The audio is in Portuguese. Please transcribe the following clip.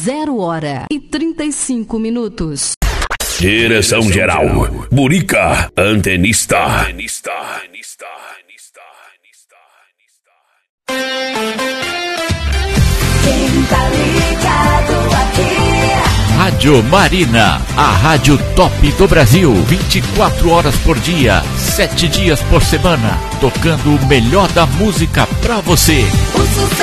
0h35. Direção geral, Burica, antenista. Quem tá ligado aqui? Rádio Marina, a rádio top do Brasil, 24 horas por dia, 7 dias por semana, tocando o melhor da música pra você.